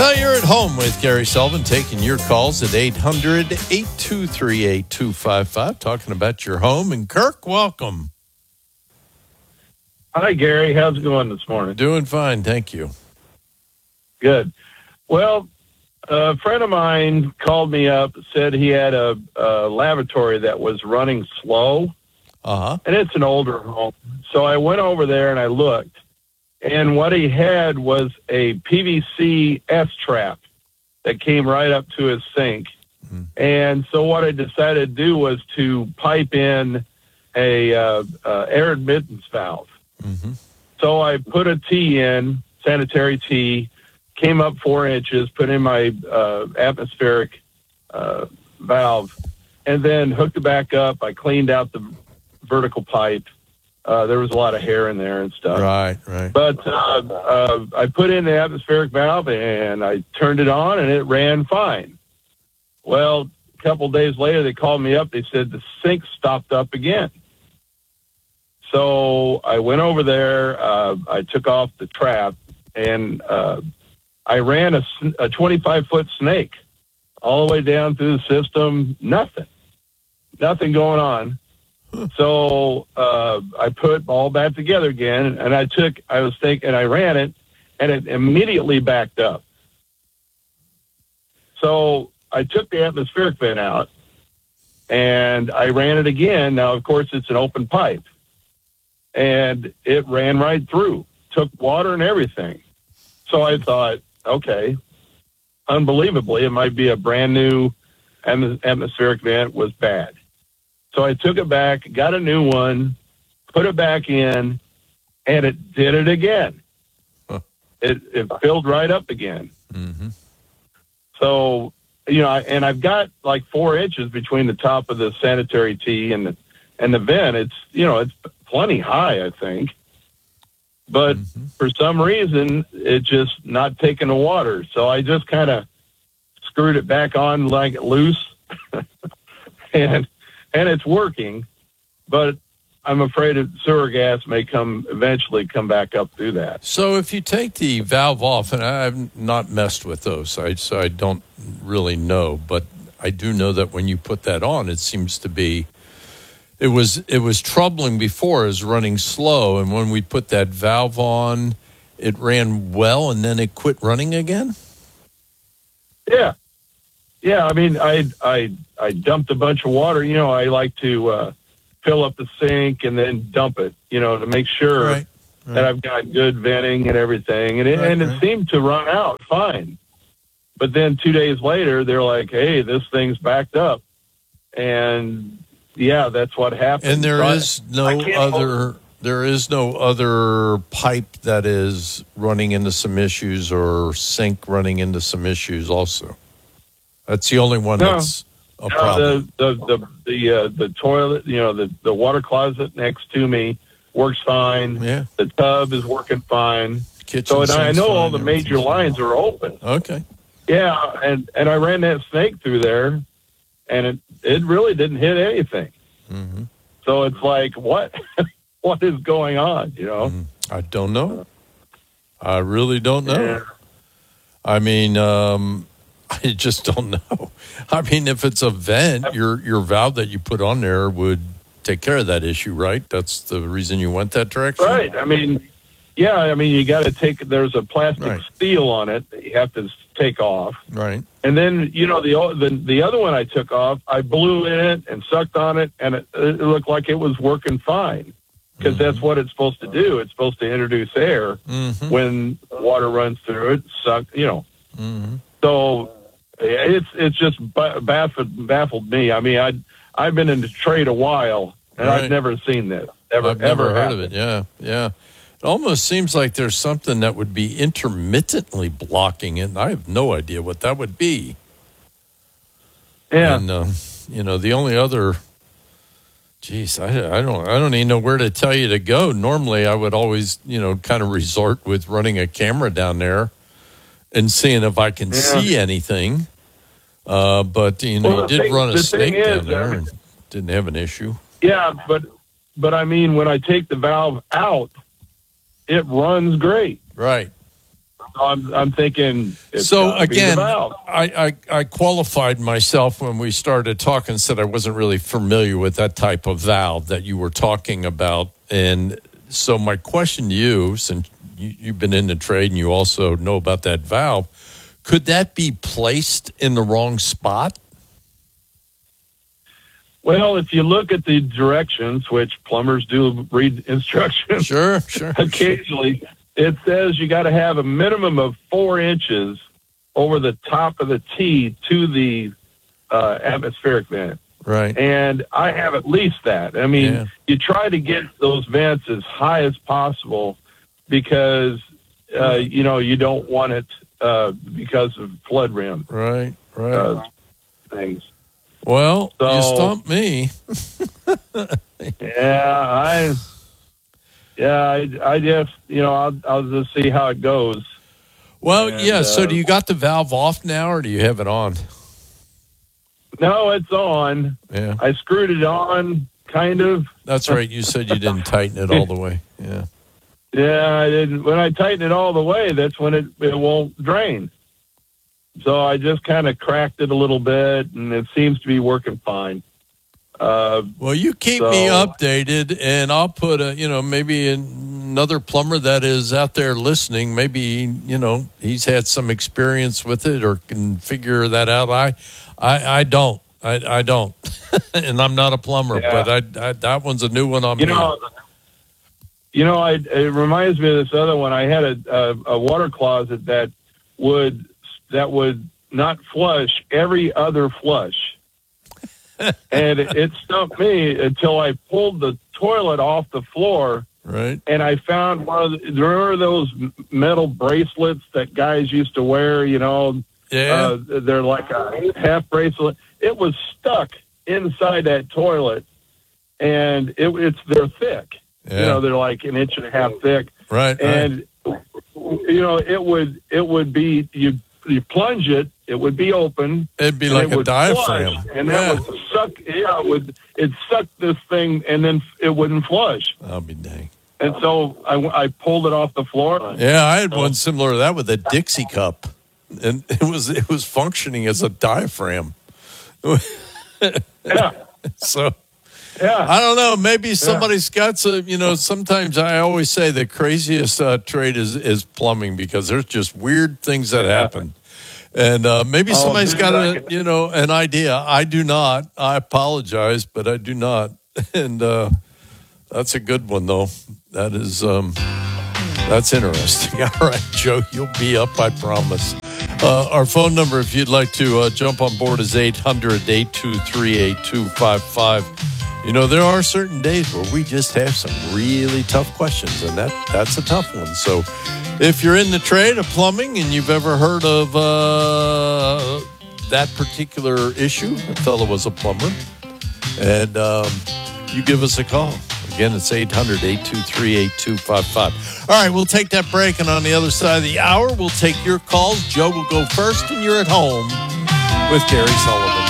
Well, you're at home with Gary Sullivan, taking your calls at 800-823-8255, talking about your home. And Kirk, welcome. Hi, Gary. How's it going this morning? Doing fine, thank you. Good. Well, a friend of mine called me up, said he had a lavatory that was running slow, and it's an older home. So I went over there and I looked, and what he had was a PVC S-trap that came right up to his sink. Mm-hmm. And so what I decided to do was to pipe in a air admittance valve. Mm-hmm. So I put a T in, sanitary T, came up 4 inches, put in my atmospheric valve, and then hooked it back up. I cleaned out the vertical pipe. There was a lot of hair in there and stuff. Right. But I put in the atmospheric valve, and I turned it on, and it ran fine. Well, a couple of days later, they called me up. They said the sink stopped up again. So I went over there. I took off the trap, and I ran a 25-foot snake all the way down through the system. Nothing going on. So I put all that together again, and I ran it, and it immediately backed up. So I took the atmospheric vent out, and I ran it again. Now, of course, it's an open pipe, and it ran right through, took water and everything. So I thought, okay, unbelievably, it might be a brand new atmospheric vent was bad. So I took it back, got a new one, put it back in, and it did it again. Huh. It filled right up again. Mm-hmm. So, and I've got like 4 inches between the top of the sanitary T and the vent. It's, it's plenty high, I think. But for some reason, it's just not taking the water. So I just kind of screwed it back on like loose. and it's working, but I'm afraid sewer gas may eventually come back up through that. So if you take the valve off, and I've not messed with those, so I don't really know, but I do know that when you put that on, it seems to be, it was troubling before, as running slow, and when we put that valve on, it ran well, and then it quit running again? Yeah. I mean, I dumped a bunch of water. I like to fill up the sink and then dump it, to make sure that I've got good venting and everything. And it seemed to run out fine. But then 2 days later, they're like, hey, this thing's backed up. And, yeah, that's what happened. And there is no other pipe that is running into some issues or sink running into some issues also. That's the only one that's a problem. The toilet, the water closet next to me works fine. Yeah. The tub is working fine. Kitchen so I know all the major lines are open. Okay. Yeah, and I ran that snake through there, and it really didn't hit anything. Mm-hmm. So it's like, what is going on? I don't know. I really don't know. Yeah. I mean, I just don't know. I mean, if it's a vent, your valve that you put on there would take care of that issue, right? That's the reason you went that direction? Right. I mean, you got to there's a plastic seal on it that you have to take off. Right. And then, the other one I took off, I blew in it and sucked on it, and it looked like it was working fine. Because that's what it's supposed to do. It's supposed to introduce air when water runs through it, So it's just baffled me. I mean, I've been in the trade a while, and I've never seen this. I've never heard of it. Yeah. It almost seems like there's something that would be intermittently blocking it, and I have no idea what that would be. Yeah. And the only other, I don't even know where to tell you to go. Normally, I would always, kind of resort with running a camera down there and seeing if I can see anything. But, you did run a snake down there and didn't have an issue. Yeah, but I mean, when I take the valve out, it runs great. Right. I'm thinking. It's So gotta be the again, valve. I qualified myself when we started talking, said I wasn't really familiar with that type of valve that you were talking about. And so my question to you, since you've been in the trade and you also know about that valve, could that be placed in the wrong spot? Well, if you look at the directions, which plumbers do read instructions Sure. occasionally, it says you got to have a minimum of 4 inches over the top of the T to the atmospheric vent. Right. And I have at least that. I mean, Yeah. you try to get those vents as high as possible because, you don't want it because of flood rim Right. things. Well, So- you stumped me. I just, I'll just see how it goes. Well, And, yeah. So do you got the valve off now or do you have it on? No, it's on. Yeah. I screwed it on, kind of. That's right. You said you didn't tighten it all the way. Yeah. Yeah, I didn't. When I tighten it all the way, that's when it won't drain. So I just kind of cracked it a little bit, and it seems to be working fine. Well, you keep me updated, and I'll put maybe another plumber that is out there listening. Maybe he's had some experience with it or can figure that out. I don't, and I'm not a plumber, Yeah. but that one's a new one on me. It reminds me of this other one. I had a water closet that would not flush every other flush. And it stumped me until I pulled the toilet off the floor, Right. and I found remember those metal bracelets that guys used to wear, Yeah. they're like a half bracelet. It was stuck inside that toilet, and they're thick. Yeah. They're like 1.5 inches thick. Right. And it would be you plunge it, it would be open. It'd be and like it a would diaphragm. flush, and that would suck. Yeah, it sucked this thing, and then it wouldn't flush. I'll be dang. And so I pulled it off the floor. Yeah, I had one similar to that with a Dixie cup, and it was functioning as a diaphragm. Yeah, So yeah. I don't know. Maybe somebody's got some. Sometimes I always say the craziest trade is plumbing because there's just weird things that happen, and maybe somebody's got an idea. I do not. I apologize, but I do not. And that's a good one though. That is that's interesting. All right, Joe, you'll be up. I promise. Our phone number, if you'd like to jump on board, is 800-823-8255. There are certain days where we just have some really tough questions, and that's a tough one. So if you're in the trade of plumbing and you've ever heard of that particular issue, the fellow was a plumber, and you give us a call. Again, it's 800-823-8255. All right, we'll take that break, and on the other side of the hour, we'll take your calls. Joe will go first, and you're at home with Gary Sullivan.